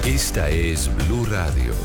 Esta es Blue Radio.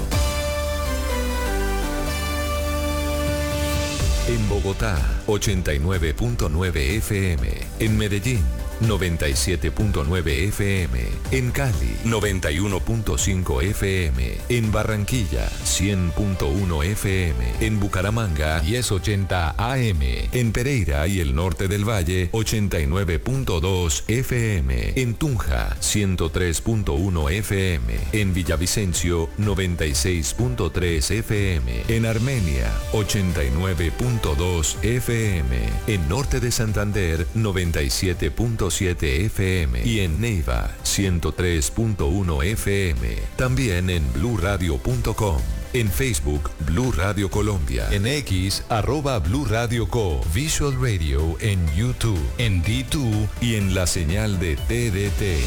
En Bogotá, 89.9 FM. En Medellín, 97.9 FM. En Cali, 91.5 FM. En Barranquilla, 100.1 FM. En Bucaramanga, 1080 AM. En Pereira y el norte del Valle, 89.2 FM. En Tunja, 103.1 FM. En Villavicencio, 96.3 FM. En Armenia, 89.2 FM. En norte de Santander, 97.7 FM. Y en Neiva, 103.1 FM. También en bluradio.com. En Facebook, Blue Radio Colombia. En X, @Blue Radio Co. Visual Radio en YouTube. En D2 y en la señal de TDT.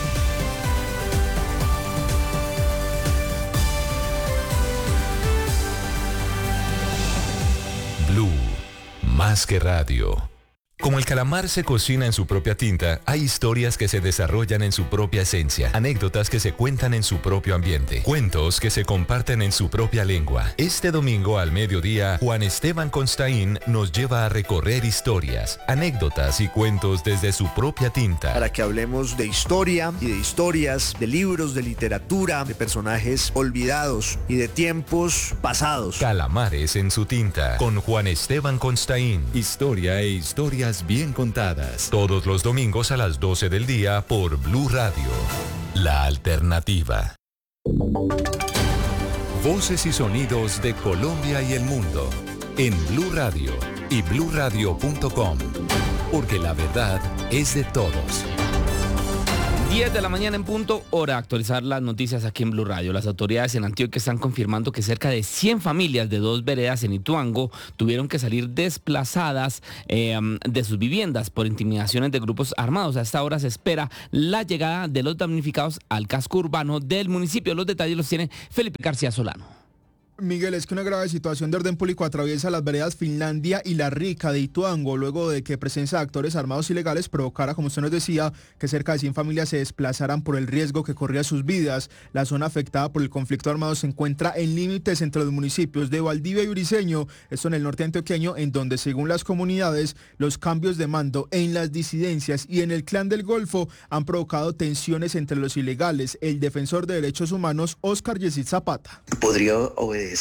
Blue, más que radio. Como el calamar se cocina en su propia tinta, hay historias que se desarrollan en su propia esencia, anécdotas que se cuentan en su propio ambiente, cuentos que se comparten en su propia lengua. Este domingo al mediodía, Juan Esteban Constaín nos lleva a recorrer historias, anécdotas y cuentos desde su propia tinta. Para que hablemos de historia y de historias, de libros, de literatura, de personajes olvidados y de tiempos pasados. Calamares en su tinta, con Juan Esteban Constaín. Historia e historias bien contadas. Todos los domingos a las 12 del día por Blue Radio. La alternativa. Voces y sonidos de Colombia y el mundo en Blue Radio y bluradio.com. Porque la verdad es de todos. 10 de la mañana en punto, hora de actualizar las noticias aquí en Blue Radio. Las autoridades en Antioquia están confirmando que cerca de 100 familias de 2 veredas en Ituango tuvieron que salir desplazadas de sus viviendas por intimidaciones de grupos armados. A esta hora se espera la llegada de los damnificados al casco urbano del municipio. Los detalles los tiene Felipe García Solano. Miguel, es que una grave situación de orden público atraviesa las veredas Finlandia y La Rica de Ituango, luego de que presencia de actores armados ilegales provocara, como usted nos decía, que cerca de 100 familias se desplazaran por el riesgo que corría sus vidas. La zona afectada por el conflicto armado se encuentra en límites entre los municipios de Valdivia y Briceño, esto en el norte antioqueño, en donde, según las comunidades, los cambios de mando en las disidencias y en el Clan del Golfo han provocado tensiones entre los ilegales. El defensor de derechos humanos, Óscar Yesid Zapata. Podría obedecer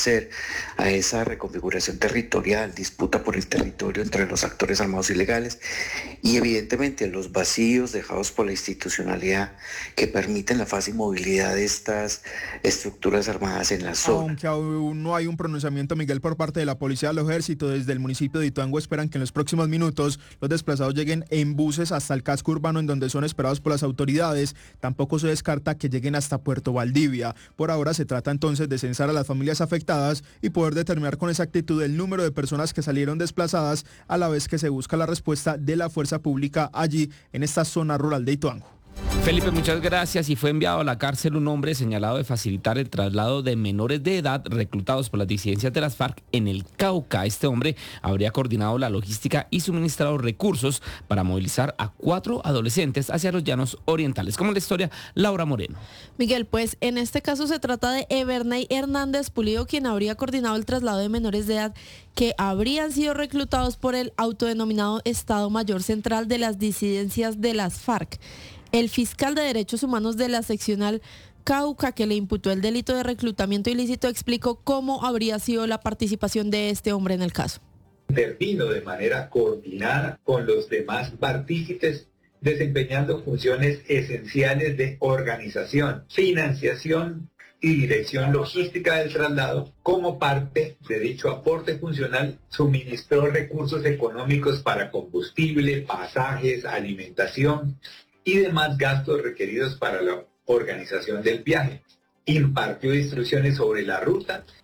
a esa reconfiguración territorial, disputa por el territorio entre los actores armados ilegales y evidentemente los vacíos dejados por la institucionalidad que permiten la fácil movilidad de estas estructuras armadas en la zona. Aunque aún no hay un pronunciamiento, Miguel, por parte de la policía del ejército, desde el municipio de Ituango esperan que en los próximos minutos los desplazados lleguen en buses hasta el casco urbano, en donde son esperados por las autoridades. Tampoco se descarta que lleguen hasta Puerto Valdivia. Por ahora se trata entonces de censar a las familias afectadas y poder determinar con exactitud el número de personas que salieron desplazadas, a la vez que se busca la respuesta de la fuerza pública allí en esta zona rural de Ituango. Felipe, muchas gracias. Y fue enviado a la cárcel un hombre señalado de facilitar el traslado de menores de edad reclutados por las disidencias de las FARC en el Cauca. Este hombre habría coordinado la logística y suministrado recursos para movilizar a 4 adolescentes hacia los llanos orientales. Como en la historia, Laura Moreno. Miguel, pues en este caso se trata de Everney Hernández Pulido, quien habría coordinado el traslado de menores de edad que habrían sido reclutados por el autodenominado Estado Mayor Central de las disidencias de las FARC. El fiscal de Derechos Humanos de la seccional Cauca, que le imputó el delito de reclutamiento ilícito, explicó cómo habría sido la participación de este hombre en el caso. Intervino de manera coordinada con los demás partícipes, desempeñando funciones esenciales de organización, financiación y dirección logística del traslado. Como parte de dicho aporte funcional, suministró recursos económicos para combustible, pasajes, alimentación y demás gastos requeridos para la organización del viaje. Impartió instrucciones sobre la ruta.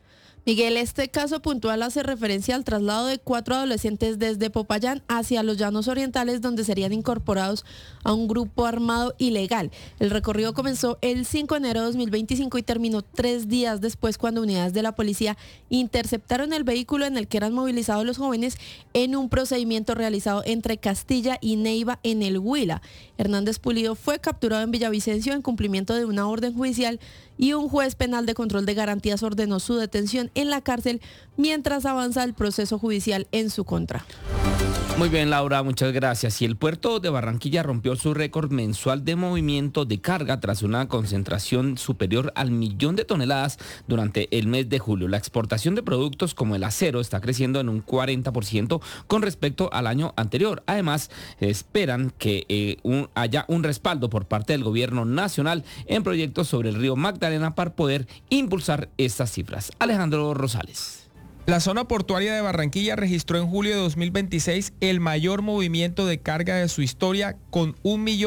Miguel, este caso puntual hace referencia al traslado de 4 adolescentes desde Popayán hacia los Llanos Orientales, donde serían incorporados a un grupo armado ilegal. El recorrido comenzó el 5 de enero de 2025 y terminó 3 días después, cuando unidades de la policía interceptaron el vehículo en el que eran movilizados los jóvenes en un procedimiento realizado entre Castilla y Neiva en el Huila. Hernández Pulido fue capturado en Villavicencio en cumplimiento de una orden judicial y un juez penal de control de garantías ordenó su detención en la cárcel mientras avanza el proceso judicial en su contra. Muy bien, Laura, muchas gracias. Y el puerto de Barranquilla rompió su récord mensual de movimiento de carga tras una concentración superior al 1.000.000 de toneladas durante el mes de julio. La exportación de productos como el acero está creciendo en un 40% con respecto al año anterior. Además, esperan que haya un respaldo por parte del gobierno nacional en proyectos sobre el río Magdalena para poder impulsar estas cifras. Alejandro Rosales. La zona portuaria de Barranquilla registró en julio de 2026 el mayor movimiento de carga de su historia, con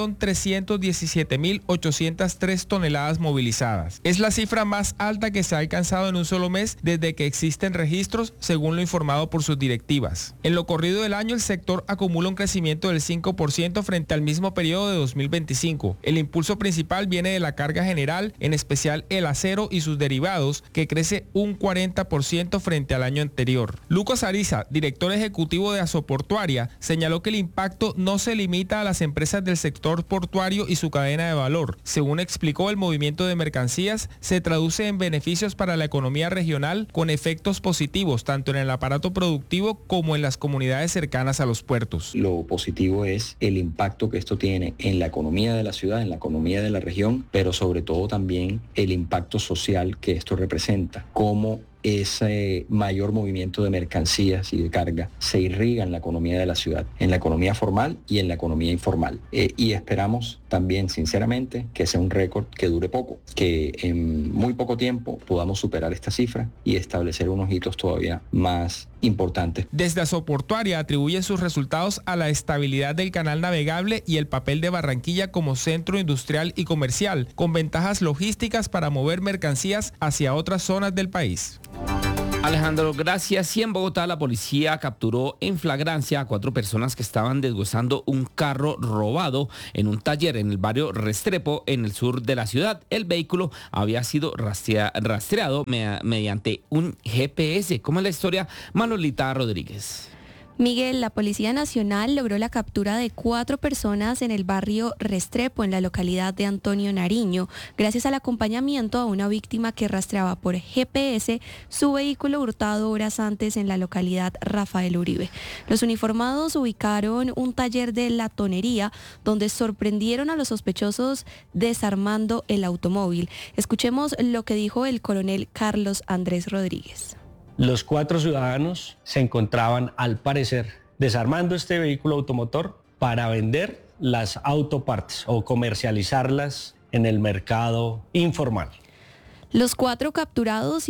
1.317.803 toneladas movilizadas. Es la cifra más alta que se ha alcanzado en un solo mes desde que existen registros, según lo informado por sus directivas. En lo corrido del año, el sector acumula un crecimiento del 5% frente al mismo periodo de 2025. El impulso principal viene de la carga general, en especial el acero y sus derivados, que crece un 40% frente al año anterior. Lucas Ariza, director ejecutivo de Asoportuaria, señaló que el impacto no se limita a las empresas del sector portuario y su cadena de valor. Según explicó, el movimiento de mercancías se traduce en beneficios para la economía regional, con efectos positivos tanto en el aparato productivo como en las comunidades cercanas a los puertos. Lo positivo es el impacto que esto tiene en la economía de la ciudad, en la economía de la región, pero sobre todo también el impacto social que esto representa, como ese mayor movimiento de mercancías y de carga se irriga en la economía de la ciudad, en la economía formal y en la economía informal. Y esperamos también, sinceramente, que sea un récord que dure poco, que en muy poco tiempo podamos superar esta cifra y establecer unos hitos todavía más importantes. Desde Asoportuaria atribuyen sus resultados a la estabilidad del canal navegable y el papel de Barranquilla como centro industrial y comercial, con ventajas logísticas para mover mercancías hacia otras zonas del país. Alejandro, gracias. Y en Bogotá la policía capturó en flagrancia a 4 personas que estaban deshuesando un carro robado en un taller en el barrio Restrepo, en el sur de la ciudad. El vehículo había sido rastreado mediante un GPS. ¿Cómo es la historia? Manolita Rodríguez. Miguel, la Policía Nacional logró la captura de 4 personas en el barrio Restrepo, en la localidad de Antonio Nariño, gracias al acompañamiento a una víctima que rastreaba por GPS su vehículo hurtado horas antes en la localidad Rafael Uribe. Los uniformados ubicaron un taller de latonería donde sorprendieron a los sospechosos desarmando el automóvil. Escuchemos lo que dijo el coronel Carlos Andrés Rodríguez. Los 4 ciudadanos se encontraban, al parecer, desarmando este vehículo automotor para vender las autopartes o comercializarlas en el mercado informal. Los 4 capturados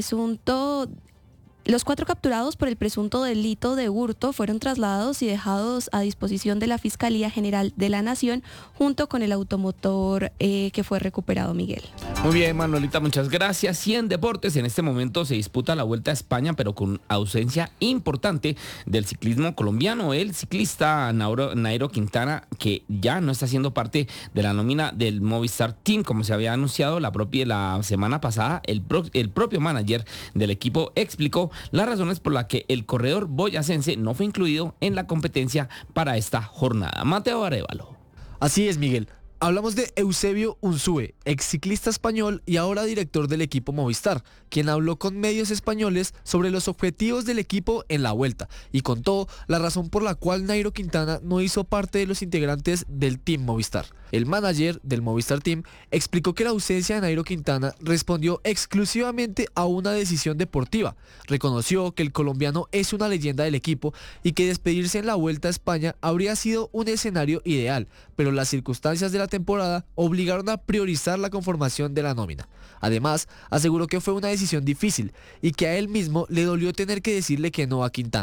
por el presunto delito de hurto fueron trasladados y dejados a disposición de la Fiscalía General de la Nación junto con el automotor que fue recuperado, Miguel. Muy bien, Manolita, muchas gracias. Y en deportes, en este momento se disputa la Vuelta a España, pero con ausencia importante del ciclismo colombiano. El ciclista Nairo Quintana, que ya no está siendo parte de la nómina del Movistar Team, como se había anunciado la semana pasada. El propio manager del equipo explicó las razones por las que el corredor boyacense no fue incluido en la competencia para esta jornada. Mateo Arévalo. Así es, Miguel. Hablamos de Eusebio Unzúe, ex ciclista español y ahora director del equipo Movistar, quien habló con medios españoles sobre los objetivos del equipo en la vuelta y contó la razón por la cual Nairo Quintana no hizo parte de los integrantes del Team Movistar. El manager del Movistar Team explicó que la ausencia de Nairo Quintana respondió exclusivamente a una decisión deportiva. Reconoció que el colombiano es una leyenda del equipo y que despedirse en la Vuelta a España habría sido un escenario ideal, pero las circunstancias de la temporada obligaron a priorizar la conformación de la nómina. Además, aseguró que fue una decisión difícil y que a él mismo le dolió tener que decirle que no a Quintana.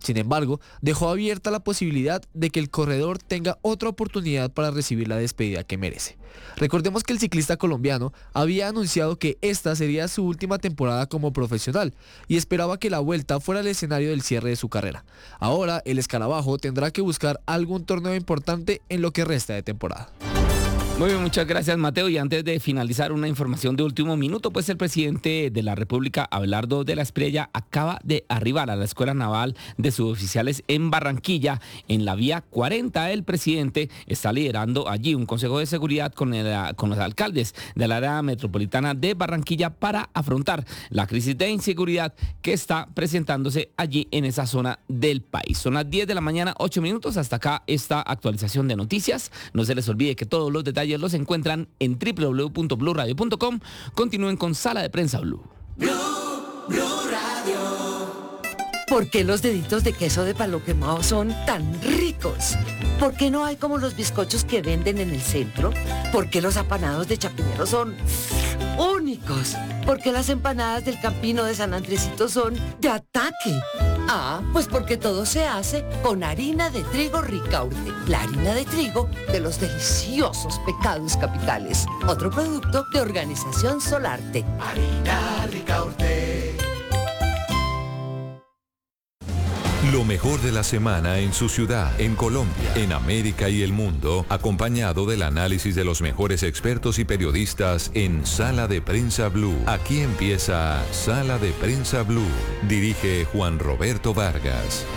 Sin embargo, dejó abierta la posibilidad de que el corredor tenga otra oportunidad para recibir la despedida que merece. Recordemos que el ciclista colombiano había anunciado que esta sería su última temporada como profesional y esperaba que la Vuelta fuera el escenario del cierre de su carrera. Ahora, el escarabajo tendrá que buscar algún torneo importante en lo que resta de temporada. Muy bien, muchas gracias, Mateo. Y antes de finalizar, una información de último minuto, pues el presidente de la República, Abelardo de la Espriella, acaba de arribar a la Escuela Naval de Suboficiales en Barranquilla, en la vía 40. El presidente está liderando allí un consejo de seguridad con los alcaldes del área metropolitana de Barranquilla para afrontar la crisis de inseguridad que está presentándose allí en esa zona del país. Son las 10 de la mañana, 8 minutos. Hasta acá esta actualización de noticias. No se les olvide que todos los detalles los encuentran en www.bluradio.com. Continúen con Sala de Prensa Blue. Blue Radio. ¿Por qué los deditos de queso de palo quemado son tan ricos? ¿Por qué no hay como los bizcochos que venden en el centro? ¿Por qué los apanados de Chapinero son únicos? ¿Por qué las empanadas del Campino de San Andresito son de ataque? Ah, pues porque todo se hace con harina de trigo Ricaurte, la harina de trigo de los deliciosos Pecados Capitales. Otro producto de Organización Solarte. Harina Ricaurte. Lo mejor de la semana en su ciudad, en Colombia, en América y el mundo, acompañado del análisis de los mejores expertos y periodistas en Sala de Prensa Blue. Aquí empieza Sala de Prensa Blue. Dirige Juan Roberto Vargas.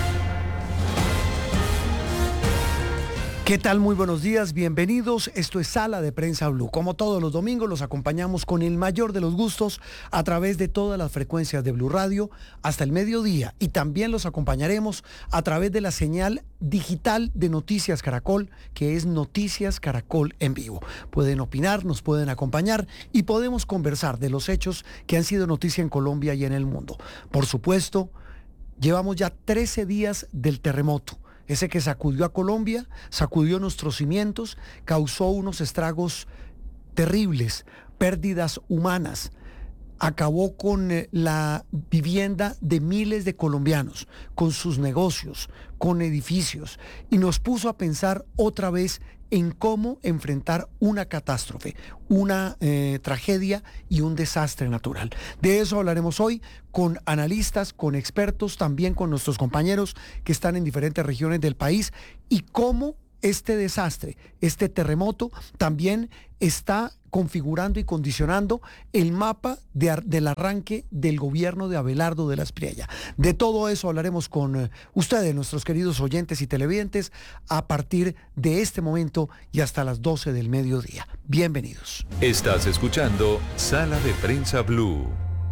¿Qué tal? Muy buenos días, bienvenidos. Esto es Sala de Prensa Blue. Como todos los domingos, los acompañamos con el mayor de los gustos a través de todas las frecuencias de Blue Radio hasta el mediodía. Y también los acompañaremos a través de la señal digital de Noticias Caracol, que es Noticias Caracol en vivo. Pueden opinar, nos pueden acompañar y podemos conversar de los hechos que han sido noticia en Colombia y en el mundo. Por supuesto, llevamos ya 13 días del terremoto. Ese que sacudió a Colombia, sacudió nuestros cimientos, causó unos estragos terribles, pérdidas humanas, acabó con la vivienda de miles de colombianos, con sus negocios, con edificios, y nos puso a pensar otra vez en cómo enfrentar una catástrofe, una tragedia y un desastre natural. De eso hablaremos hoy con analistas, con expertos, también con nuestros compañeros que están en diferentes regiones del país y cómo este desastre, este terremoto, también está configurando y condicionando el mapa del arranque del gobierno de Abelardo de la Espriella. De todo eso hablaremos con ustedes, nuestros queridos oyentes y televidentes, a partir de este momento y hasta las 12 del mediodía. Bienvenidos. Estás escuchando Sala de Prensa Blue.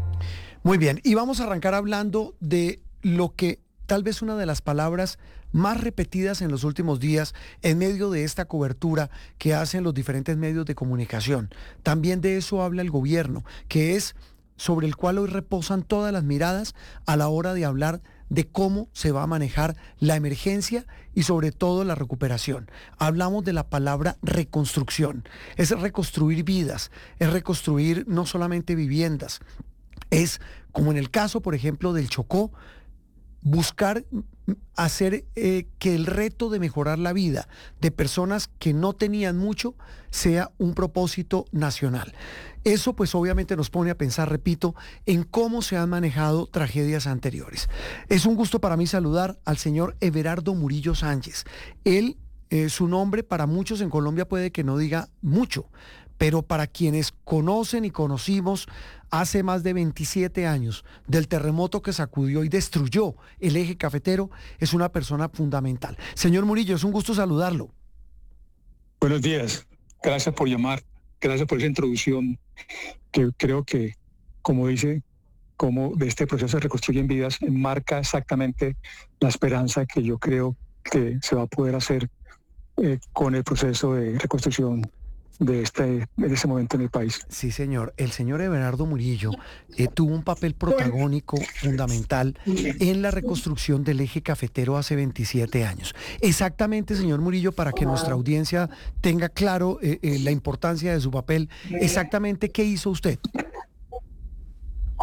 Muy bien, y vamos a arrancar hablando de lo que tal vez una de las palabras más repetidas en los últimos días en medio de esta cobertura que hacen los diferentes medios de comunicación. También de eso habla el gobierno, que es sobre el cual hoy reposan todas las miradas a la hora de hablar de cómo se va a manejar la emergencia y sobre todo la recuperación. Hablamos de la palabra reconstrucción. Es reconstruir vidas, es reconstruir no solamente viviendas, es como en el caso, por ejemplo, del Chocó, buscar hacer que el reto de mejorar la vida de personas que no tenían mucho sea un propósito nacional. Eso pues obviamente nos pone a pensar, repito, en cómo se han manejado tragedias anteriores. Es un gusto para mí saludar al señor Everardo Murillo Sánchez. Él, su nombre para muchos en Colombia puede que no diga mucho, pero para quienes conocen y conocimos hace más de 27 años del terremoto que sacudió y destruyó el eje cafetero, es una persona fundamental. Señor Murillo, es un gusto saludarlo. Buenos días, gracias por llamar, gracias por esa introducción, que creo que, como dice, como de este proceso de reconstruyen vidas, marca exactamente la esperanza que yo creo que se va a poder hacer con el proceso de reconstrucción de ese momento en el país. Sí, señor. El señor Everardo Murillo tuvo un papel protagónico fundamental en la reconstrucción del eje cafetero hace 27 años. Exactamente, señor Murillo, para que nuestra audiencia tenga claro la importancia de su papel, exactamente qué hizo usted.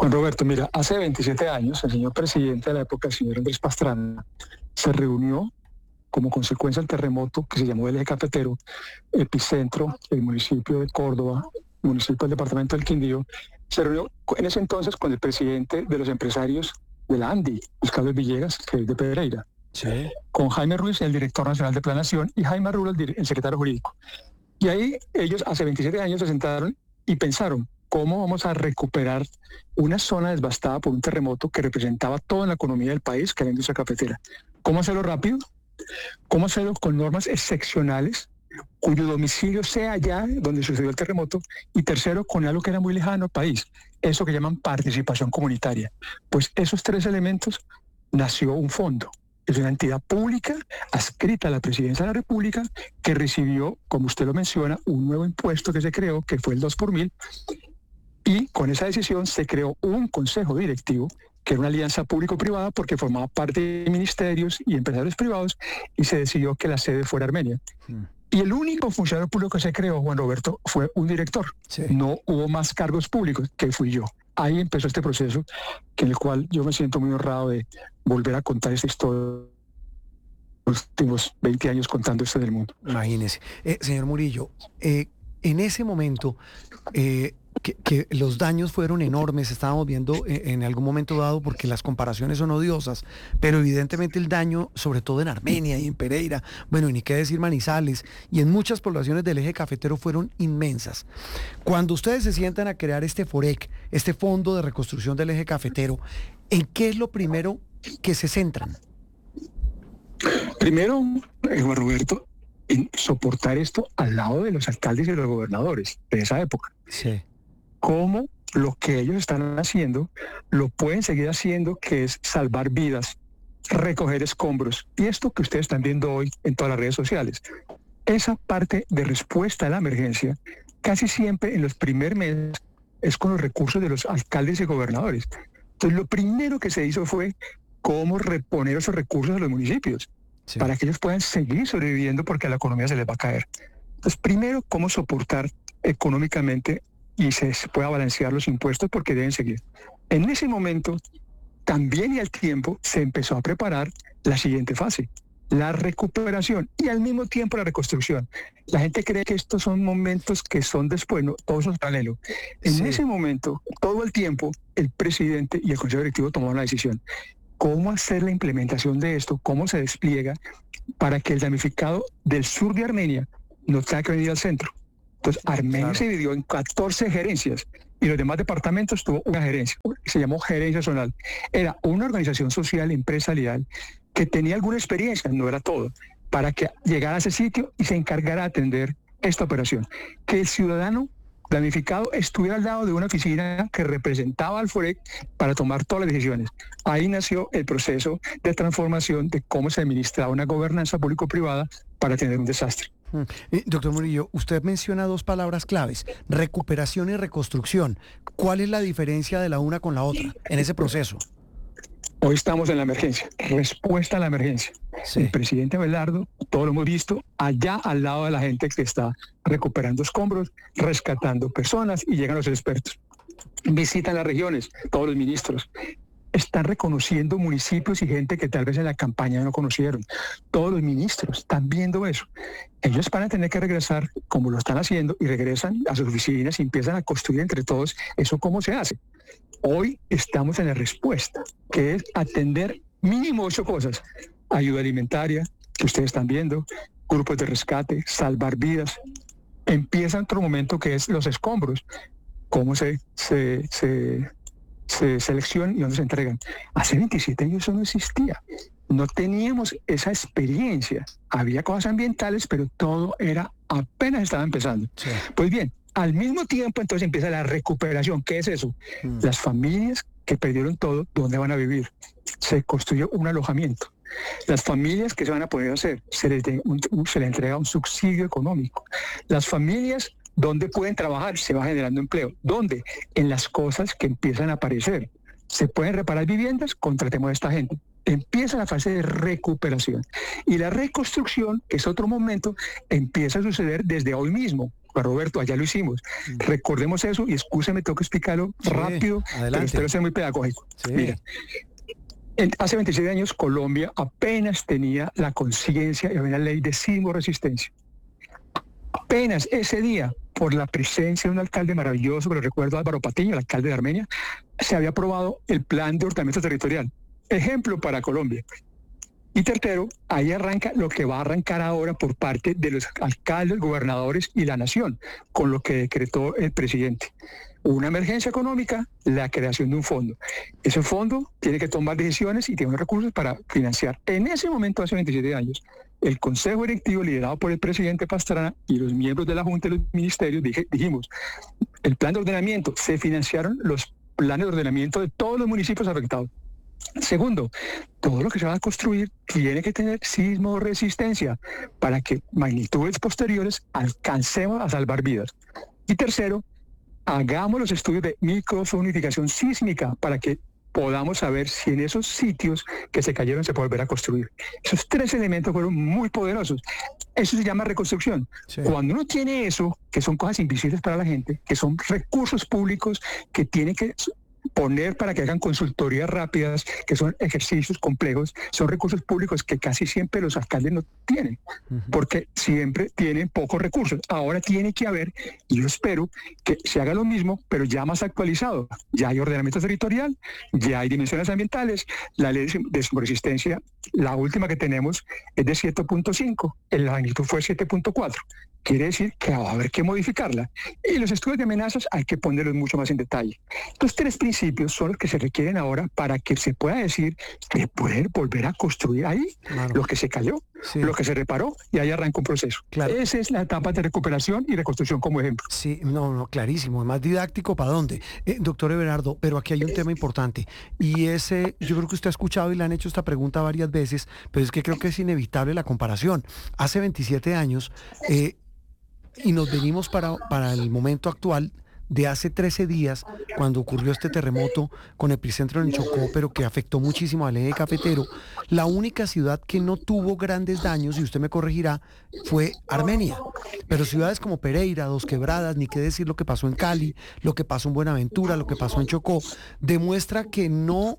Juan Roberto, mira, hace 27 años el señor presidente de la época, el señor Andrés Pastrana, se reunió como consecuencia del terremoto que se llamó el Eje Cafetero, epicentro, el municipio de Córdoba, municipio del departamento del Quindío, se reunió en ese entonces con el presidente de los empresarios de la ANDI, Luis Carlos Villegas, que es de Pereira, sí, con Jaime Ruiz, el director nacional de Planación, y Jaime Rulo, el secretario jurídico. Y ahí ellos hace 27 años se sentaron y pensaron, ¿cómo vamos a recuperar una zona devastada por un terremoto que representaba toda la economía del país, que era la industria cafetera? ¿Cómo hacerlo rápido? ¿Cómo hacerlo con normas excepcionales, cuyo domicilio sea allá donde sucedió el terremoto? Y tercero, con algo que era muy lejano al país, eso que llaman participación comunitaria. Pues esos tres elementos nació un fondo. Es una entidad pública adscrita a la Presidencia de la República que recibió, como usted lo menciona, un nuevo impuesto que se creó, que fue el 2 por 1000, y con esa decisión se creó un consejo directivo que era una alianza público-privada porque formaba parte de ministerios y empresarios privados, y se decidió que la sede fuera Armenia. Y el único funcionario público que se creó, Juan Roberto, fue un director. Sí. No hubo más cargos públicos, que fui yo. Ahí empezó este proceso, en el cual yo me siento muy honrado de volver a contar esta historia. Los últimos 20 años contando esto del mundo. Imagínese. Señor Murillo, en ese momento... Que los daños fueron enormes, estábamos viendo en algún momento dado, porque las comparaciones son odiosas, pero evidentemente el daño, sobre todo en Armenia y en Pereira, bueno, y ni qué decir Manizales, y en muchas poblaciones del eje cafetero fueron inmensas. Cuando ustedes se sientan a crear este FOREC, este Fondo de Reconstrucción del Eje Cafetero, ¿en qué es lo primero que se centran? Primero, Juan Roberto, en soportar esto al lado de los alcaldes y de los gobernadores de esa época. Sí. Cómo lo que ellos están haciendo lo pueden seguir haciendo, que es salvar vidas, recoger escombros, y esto que ustedes están viendo hoy en todas las redes sociales. Esa parte de respuesta a la emergencia, casi siempre en los primeros meses, es con los recursos de los alcaldes y gobernadores. Entonces, lo primero que se hizo fue cómo reponer esos recursos a los municipios, sí, para que ellos puedan seguir sobreviviendo, porque a la economía se les va a caer. Entonces, primero, cómo soportar económicamente y se pueda balancear los impuestos, porque deben seguir. En ese momento, también y al tiempo, se empezó a preparar la siguiente fase, la recuperación y al mismo tiempo la reconstrucción. La gente cree que estos son momentos que son después, no, todo eso es paralelo. En ese momento, todo el tiempo, el presidente y el consejo directivo tomaron la decisión. ¿Cómo hacer la implementación de esto? ¿Cómo se despliega para que el damnificado del sur de Armenia no tenga que venir al centro? Entonces, Armenia se dividió en 14 gerencias y los demás departamentos tuvo una gerencia, se llamó Gerencia Zonal. Era una organización social empresarial que tenía alguna experiencia, no era todo, para que llegara a ese sitio y se encargara de atender esta operación. Que el ciudadano damnificado estuviera al lado de una oficina que representaba al FOREC para tomar todas las decisiones. Ahí nació el proceso de transformación de cómo se administra una gobernanza público-privada para tener un desastre. Doctor Murillo, usted menciona dos palabras claves, recuperación y reconstrucción. ¿Cuál es la diferencia de la una con la otra en ese proceso? Hoy estamos en la emergencia, respuesta a la emergencia. Sí. El presidente Abelardo, todo lo hemos visto, allá al lado de la gente que está recuperando escombros, rescatando personas, y llegan los expertos. Visitan las regiones, todos los ministros. Están reconociendo municipios y gente que tal vez en la campaña no conocieron. Todos los ministros están viendo eso. Ellos van a tener que regresar, como lo están haciendo, y regresan a sus oficinas y empiezan a construir entre todos eso. ¿Cómo se hace? Hoy estamos en la respuesta, que es atender mínimo 8 cosas. Ayuda alimentaria, que ustedes están viendo, grupos de rescate, salvar vidas. Empieza otro momento, que es los escombros. ¿Cómo se seleccionan y dónde se entregan? Hace 27 años eso no existía. No teníamos esa experiencia. Había cosas ambientales, pero todo era apenas estaba empezando. Sí. Pues bien, al mismo tiempo entonces empieza la recuperación. ¿Qué es eso? Las familias que perdieron todo, ¿dónde van a vivir? Se construyó un alojamiento. Las familias que se van a poder hacer, se les entrega un subsidio económico. Las familias donde pueden trabajar, se va generando empleo. ¿Dónde? En las cosas que empiezan a aparecer. Se pueden reparar viviendas, contratemos a esta gente. Empieza la fase de recuperación. Y la reconstrucción, que es otro momento, empieza a suceder desde hoy mismo. Juan Roberto, allá lo hicimos. Recordemos eso y excúseme, tengo que explicarlo rápido, pero espero ser muy pedagógico. Sí. Mira, hace 27 años Colombia apenas tenía la conciencia y había una ley de sismoresistencia. Apenas ese día, por la presencia de un alcalde maravilloso, que lo recuerdo, Álvaro Patiño, el alcalde de Armenia, se había aprobado el plan de ordenamiento territorial. Ejemplo para Colombia. Y tercero, ahí arranca lo que va a arrancar ahora por parte de los alcaldes, gobernadores y la nación, con lo que decretó el presidente. Una emergencia económica, la creación de un fondo. Ese fondo tiene que tomar decisiones y tiene unos recursos para financiar. En ese momento, hace 27 años, el Consejo Directivo, liderado por el presidente Pastrana y los miembros de la Junta de los Ministerios, dijimos, el plan de ordenamiento, se financiaron los planes de ordenamiento de todos los municipios afectados. Segundo, todo lo que se va a construir tiene que tener sismoresistencia para que magnitudes posteriores alcancemos a salvar vidas. Y tercero, hagamos los estudios de microzonificación sísmica para que podamos saber si en esos sitios que se cayeron se puede volver a construir. Esos 3 elementos fueron muy poderosos. Eso se llama reconstrucción. Sí. Cuando uno tiene eso, que son cosas invisibles para la gente, que son recursos públicos que tiene que poner para que hagan consultorías rápidas, que son ejercicios complejos, son recursos públicos que casi siempre los alcaldes no tienen, porque siempre tienen pocos recursos. Ahora tiene que haber, y yo espero que se haga lo mismo, pero ya más actualizado. Ya hay ordenamiento territorial, ya hay dimensiones ambientales, la ley de sismoresistencia, la última que tenemos es de 7.5, la magnitud fue 7.4. Quiere decir que va a haber que modificarla. Y los estudios de amenazas hay que ponerlos mucho más en detalle. Los 3 principios son los que se requieren ahora para que se pueda decir que pueden volver a construir ahí lo que se cayó, lo que se reparó, y ahí arranca un proceso. Claro. Esa es la etapa de recuperación y reconstrucción como ejemplo. Sí, no, clarísimo. Es más didáctico, ¿para dónde? Doctor Everardo, pero aquí hay un tema importante. Y ese, yo creo que usted ha escuchado y le han hecho esta pregunta varias veces, pero es que creo que es inevitable la comparación. Hace 27 años... y nos venimos para el momento actual de hace 13 días, cuando ocurrió este terremoto con epicentro en Chocó, pero que afectó muchísimo al eje cafetero. La única ciudad que no tuvo grandes daños, y usted me corregirá, fue Armenia. Pero ciudades como Pereira, Dos Quebradas, ni qué decir lo que pasó en Cali, lo que pasó en Buenaventura, lo que pasó en Chocó, demuestra que no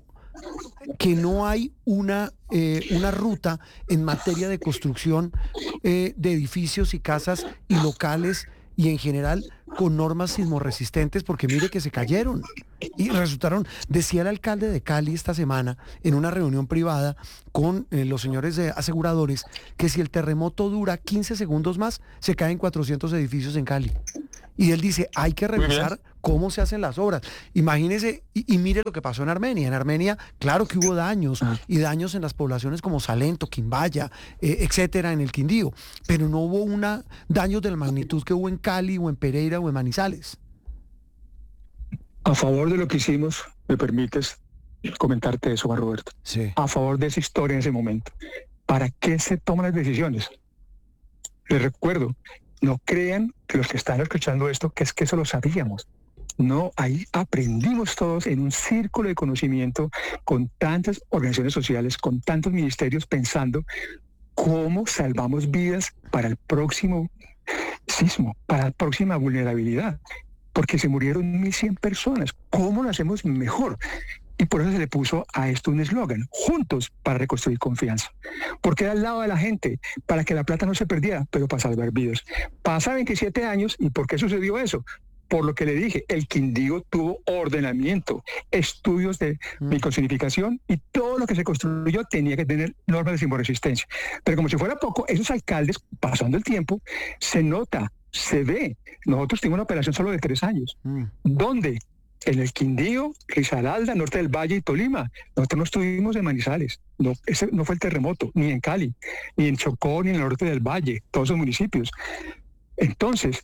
hay una ruta en materia de construcción de edificios y casas y locales y en general con normas sismorresistentes, porque mire que se cayeron y resultaron, decía el alcalde de Cali esta semana en una reunión privada con los señores de aseguradores, que si el terremoto dura 15 segundos más, se caen 400 edificios en Cali. Y él dice, hay que revisar cómo se hacen las obras. Imagínese, y mire lo que pasó en Armenia. En Armenia, claro que hubo daños, y daños en las poblaciones como Salento, Quimbaya, etcétera, en el Quindío, pero no hubo daños de la magnitud que hubo en Cali, o en Pereira, o en Manizales. A favor de lo que hicimos, me permites comentarte eso, Juan Roberto. Sí. A favor de esa historia en ese momento. ¿Para qué se toman las decisiones? Les recuerdo, no crean que los que están escuchando esto, que es que eso lo sabíamos. No, ahí aprendimos todos en un círculo de conocimiento con tantas organizaciones sociales, con tantos ministerios, pensando cómo salvamos vidas para el próximo sismo, para la próxima vulnerabilidad. Porque se murieron 1.100 personas. ¿Cómo lo hacemos mejor? Y por eso se le puso a esto un eslogan, juntos para reconstruir confianza. Porque era al lado de la gente, para que la plata no se perdiera, pero para salvar vidas. Pasa 27 años, ¿y por qué sucedió eso? Por lo que le dije, el Quindío tuvo ordenamiento, estudios de microzonificación, y todo lo que se construyó tenía que tener normas de sismoresistencia. Pero como si fuera poco, esos alcaldes, pasando el tiempo, se nota, se ve. Nosotros tuvimos una operación solo de 3 años. ¿Dónde? En el Quindío, Risaralda, Norte del Valle y Tolima. Nosotros no estuvimos en Manizales. No, ese no fue el terremoto, ni en Cali, ni en Chocó, ni en el Norte del Valle, todos esos municipios. Entonces,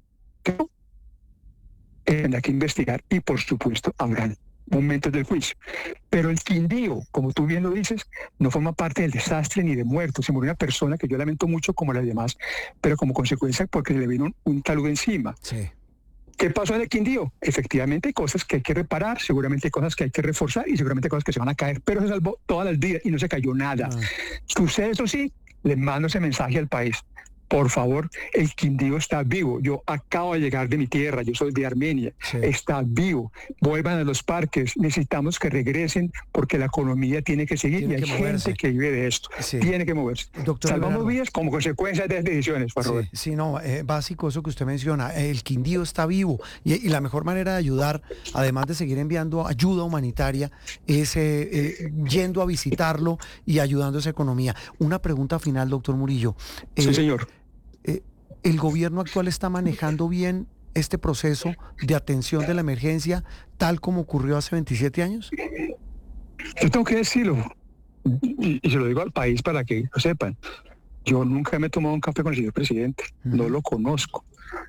tendrá que investigar, y por supuesto habrán momentos del juicio. Pero el Quindío, como tú bien lo dices, no forma parte del desastre ni de muertos. Se murió una persona que yo lamento mucho como las demás, pero como consecuencia porque le vino un talud encima. Sí. ¿Qué pasó en el Quindío? Efectivamente hay cosas que hay que reparar, seguramente hay cosas que hay que reforzar y seguramente hay cosas que se van a caer, pero se salvó todas las vidas y no se cayó nada. Sucede eso sí, le mando ese mensaje al país. por favor, el Quindío está vivo. Yo acabo de llegar de mi tierra, yo soy de Armenia, está vivo. Vuelvan a los parques, necesitamos que regresen porque la economía tiene que seguir y hay gente que vive de esto. Tiene que moverse. Doctor Salvamos Everardo. vidas como consecuencia de estas decisiones, Juan Roberto. Sí, no, básico eso que usted menciona, el Quindío está vivo y la mejor manera de ayudar, además de seguir enviando ayuda humanitaria, es yendo a visitarlo y ayudando a esa economía. Una pregunta final, doctor Murillo. Sí, señor. ¿El gobierno actual está manejando bien este proceso de atención de la emergencia tal como ocurrió hace 27 años? Yo tengo que decirlo, y se lo digo al país para que lo sepan. Yo nunca me he tomado un café con el señor presidente, no lo conozco.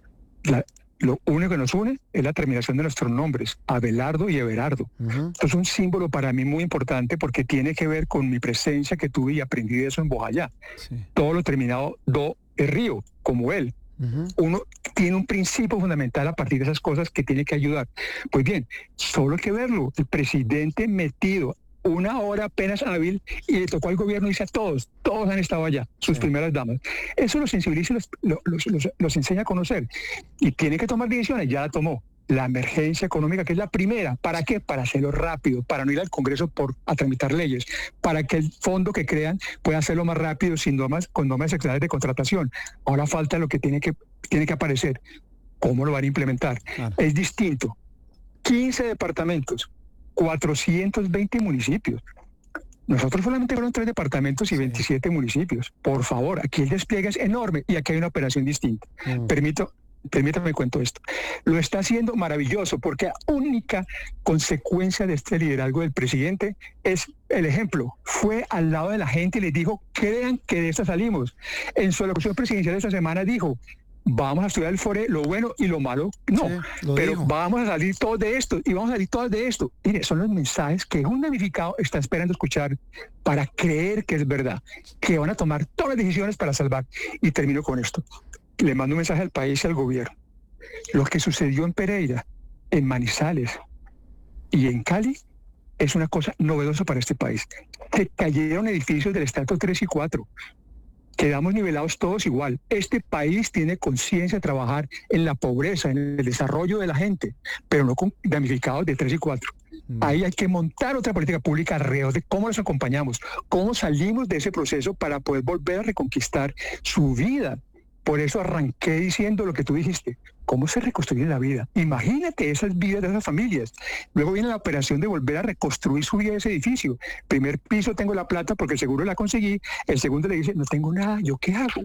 Lo único que nos une es la terminación de nuestros nombres, Abelardo y Everardo. Esto es un símbolo para mí muy importante porque tiene que ver con mi presencia que tuve y aprendí de eso en Bojayá. Todo lo terminado do es río, como él. Uno tiene un principio fundamental a partir de esas cosas que tiene que ayudar. Pues bien, solo hay que verlo. El presidente metido una hora apenas hábil y le tocó al gobierno y dice a todos han estado allá, sus primeras damas. Eso los sensibiliza y los enseña a conocer. Y tiene que tomar decisiones, ya la tomó. La emergencia económica, que es la primera. ¿Para qué? Para hacerlo rápido, para no ir al Congreso a tramitar leyes, para que el fondo que crean pueda hacerlo más rápido con normas sectoriales de contratación. Ahora falta lo que tiene que aparecer. ¿Cómo lo van a implementar? Claro. Es distinto. 15 departamentos, 420 municipios. Nosotros solamente fueron 3 departamentos y 27 municipios. Por favor, aquí el despliegue es enorme y aquí hay una operación distinta. Permítame cuento esto. Lo está haciendo maravilloso porque la única consecuencia de este liderazgo del presidente es el ejemplo. Fue al lado de la gente y les dijo, crean que de esta salimos. En su elección presidencial de esta semana dijo, vamos a estudiar el FORE, lo bueno y lo malo. No, pero vamos a salir todos de esto y vamos a salir todos de esto. Mire, son los mensajes que un damnificado está esperando escuchar para creer que es verdad, que van a tomar todas las decisiones para salvar. Y termino con esto. Le mando un mensaje al país y al gobierno. Lo que sucedió en Pereira, en Manizales y en Cali es una cosa novedosa para este país. Se cayeron edificios del estrato 3 y 4. Quedamos nivelados todos igual. Este país tiene conciencia de trabajar en la pobreza, en el desarrollo de la gente, pero no con damnificados de 3 y 4. Ahí hay que montar otra política pública alrededor de cómo los acompañamos, cómo salimos de ese proceso para poder volver a reconquistar su vida. Por eso arranqué diciendo lo que tú dijiste, cómo se reconstruye la vida. Imagínate esas vidas de esas familias. Luego viene la operación de volver a reconstruir su vida de ese edificio. Primer piso tengo la plata porque el seguro la conseguí. El segundo le dice, no tengo nada, ¿yo qué hago?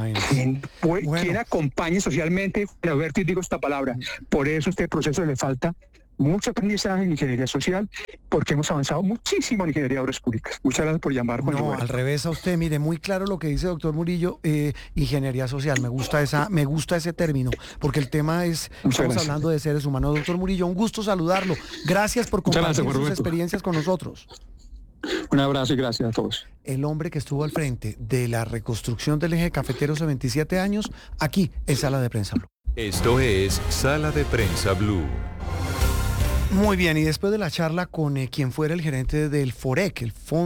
¿Quién acompañe socialmente? Alberto, y digo esta palabra. Por eso este proceso le falta mucho aprendizaje en ingeniería social, porque hemos avanzado muchísimo en ingeniería de obras públicas. Muchas gracias por llamar. No, al revés a usted, mire, muy claro lo que dice doctor Murillo, ingeniería social, me gusta ese término, porque el tema es, estamos hablando de seres humanos. Doctor Murillo, un gusto saludarlo. Gracias por compartir sus experiencias con nosotros. Un abrazo y gracias a todos. El hombre que estuvo al frente de la reconstrucción del eje cafetero hace 27 años, aquí en Sala de Prensa Blue. Esto es Sala de Prensa Blue. Muy bien, y después de la charla con quien fuera el gerente del FOREC, el Fondo